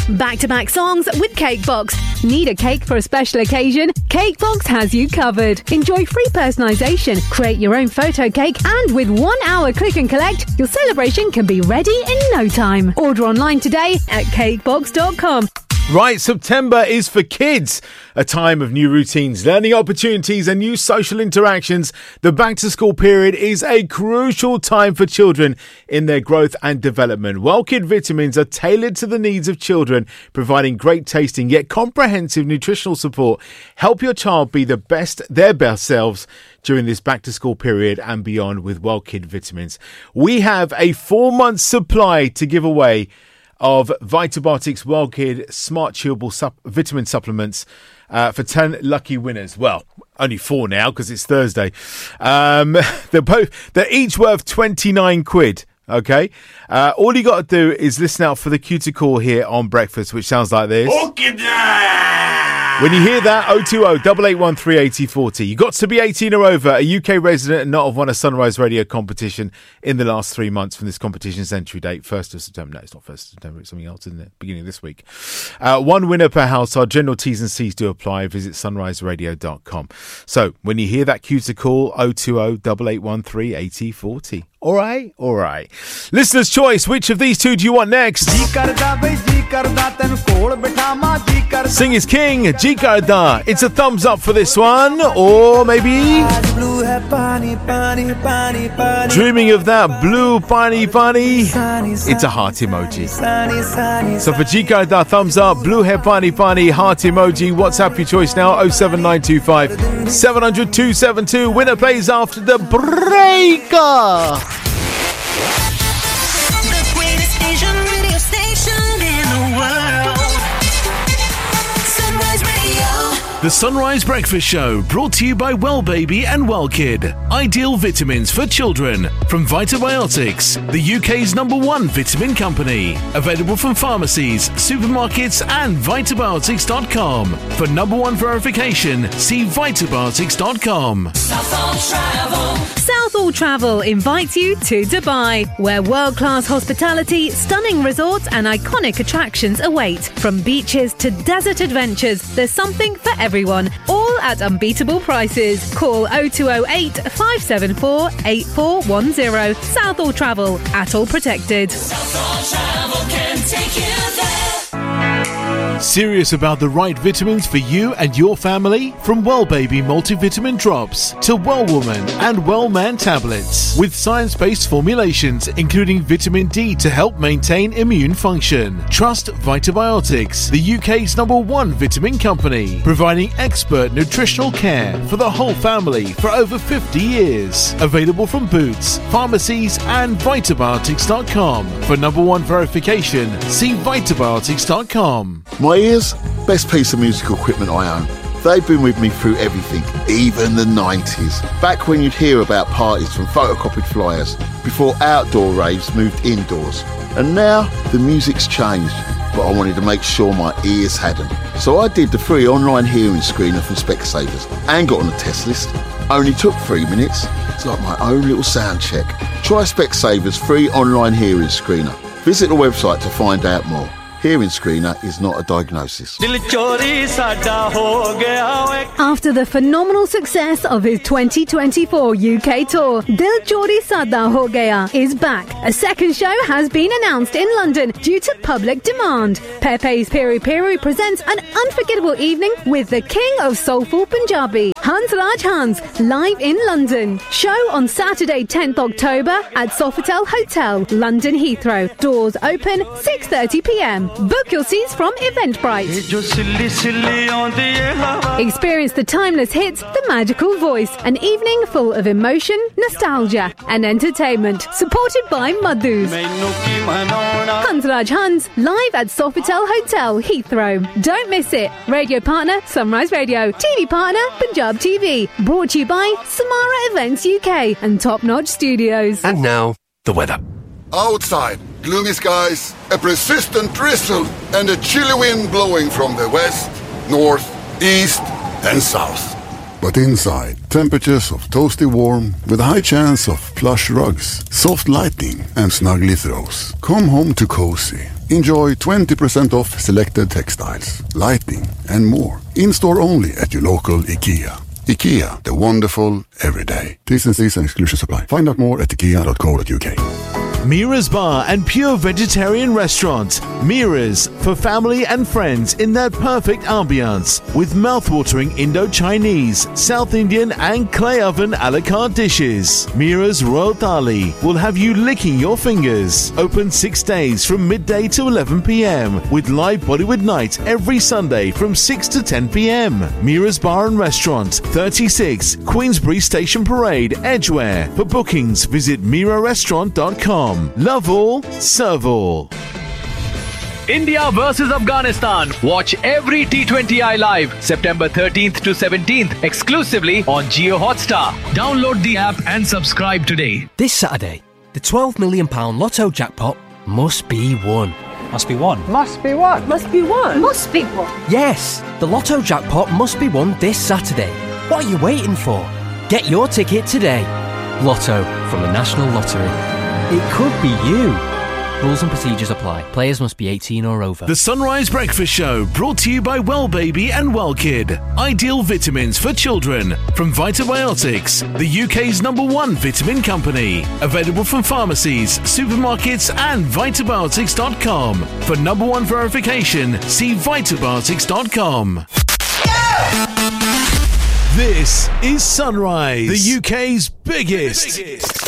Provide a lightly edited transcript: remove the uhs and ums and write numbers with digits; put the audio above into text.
Back-to-back songs with Cakebox. Need a cake for a special occasion? Cakebox has you covered. Enjoy free personalisation, create your own photo cake, and with 1 hour click and collect, your celebration can be ready in no time. Order online today at cakebox.com. Right, September is for kids. A time of new routines, learning opportunities and new social interactions. The back-to-school period is a crucial time for children in their growth and development. WellKid vitamins are tailored to the needs of children, providing great tasting yet comprehensive nutritional support. Help your child be their best selves during this back-to-school period and beyond with WellKid vitamins. We have a 4-month supply to give away of Vitabiotics WellKid Smart Chewable Vitamin Supplements for 10 lucky winners. Well, only 4 now because it's Thursday. They're each worth 29 quid. Okay. All you got to do is listen out for the cuticle here on breakfast, which sounds like this. When you hear that, 020-881-38040. You got to be 18 or over, a UK resident and not have won a Sunrise Radio competition in the last 3 months from this competition's entry date, 1st of September. No, it's not 1st of September. It's something else, isn't it? Beginning of this week. 1 winner per household. General T's and C's do apply. Visit sunriseradio.com. So when you hear that cuticle, 020-881-38040. All right. Listener's choice. Which of these two do you want next? Sing is king. Ji Karda. It's a thumbs up for this one. Or maybe dreaming of that blue pani. It's a heart emoji. So for Ji Karda, thumbs up. Blue hai pani, heart emoji. WhatsApp your choice now. 07925 700 272. Winner plays after the breaker. The greatest Asian radio station in the world. Sunrise Radio. The Sunrise Breakfast Show, brought to you by Well Baby and WellKid. Ideal vitamins for children from Vitabiotics, the UK's #1 vitamin company. Available from pharmacies, supermarkets and Vitabiotics.com. For #1 verification, see Vitabiotics.com. Southall Travel invites you to Dubai, where world-class hospitality, stunning resorts and iconic attractions await. From beaches to desert adventures, there's something for everyone, all at unbeatable prices. Call 0208 574 8410. Southall Travel, Atoll Protected. Southall Travel can take you there. Serious about the right vitamins for you and your family? From Well Baby multivitamin drops to Well Woman and Well Man tablets. With science-based formulations including vitamin D to help maintain immune function. Trust Vitabiotics, the UK's #1 vitamin company. Providing expert nutritional care for the whole family for over 50 years. Available from Boots, pharmacies and Vitabiotics.com. For #1 verification, see Vitabiotics.com. My ears, best piece of musical equipment I own. They've been with me through everything, even the 90s. Back when you'd hear about parties from photocopied flyers, before outdoor raves moved indoors. And now, the music's changed, but I wanted to make sure my ears hadn't. So I did the free online hearing screener from Specsavers and got on the test list. Only took 3 minutes. It's like my own little sound check. Try Specsavers free online hearing screener. Visit the website to find out more. Hearing screener is not a diagnosis. After the phenomenal success of his 2024 UK tour, Dil Chori Sada Ho Gaya is back. A second show has been announced in London due to public demand. Pepe's Piri Piri presents an unforgettable evening with the king of soulful Punjabi, Hans Raj Hans, live in London. Show on Saturday 10th October at Sofitel Hotel, London Heathrow. Doors open 6:30pm. Book your seats from Eventbrite. Experience the timeless hits, the magical voice. An evening full of emotion, nostalgia and entertainment. Supported by Madhus. Hans Raj Hans, live at Sofitel Hotel, Heathrow. Don't miss it. Radio partner, Sunrise Radio. TV partner, Punjab TV. Brought to you by Samara Events UK and Top Notch Studios. And now, the weather. Outside, gloomy skies, a persistent drizzle, and a chilly wind blowing from the west, north, east, and south. But inside, temperatures of toasty warm with a high chance of plush rugs, soft lighting, and snuggly throws. Come home to cozy Enjoy 20% off selected textiles, lighting, and more. In-store only at your local IKEA. IKEA, the wonderful everyday. T's and C's and exclusions apply. Find out more at ikea.co.uk. Mira's Bar and Pure Vegetarian Restaurant. Mira's, for family and friends in their perfect ambience, with mouthwatering Indo-Chinese, South Indian and clay oven a la carte dishes. Mira's Royal Thali will have you licking your fingers. Open 6 days from midday to 11 p.m. with live Bollywood night every Sunday from 6 to 10 p.m. Mira's Bar and Restaurant, 36 Queensbury Station Parade, Edgware. For bookings, visit mirarestaurant.com. Love all, serve all. India versus Afghanistan. Watch every T20I live September 13th to 17th exclusively on Jio Hotstar. Download the app and subscribe today. This Saturday, the £12 million Lotto jackpot must be won. Must be won. Must be what? Must be won. Must be won. Yes, the Lotto jackpot must be won this Saturday. What are you waiting for? Get your ticket today. Lotto from the National Lottery. It could be you. Rules and procedures apply. Players must be 18 or over. The Sunrise Breakfast Show, brought to you by Well Baby and Well Kid. Ideal vitamins for children from Vitabiotics, the UK's #1 vitamin company. Available from pharmacies, supermarkets and Vitabiotics.com. For #1 verification, see Vitabiotics.com. This is Sunrise, the UK's biggest